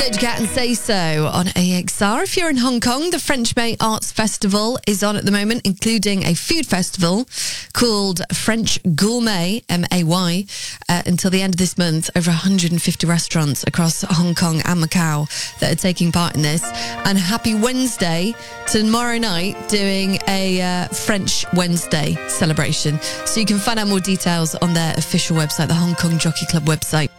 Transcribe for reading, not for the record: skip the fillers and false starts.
Doja Cat and Say So on AXR. If you're in Hong Kong, the French May Arts Festival is on at the moment, including a food festival called French Gourmet, MAY, until the end of this month. Over 150 restaurants across Hong Kong and Macau that are taking part in this. And happy Wednesday, tomorrow night, doing a French Wednesday celebration. So you can find out more details on their official website, the Hong Kong Jockey Club website.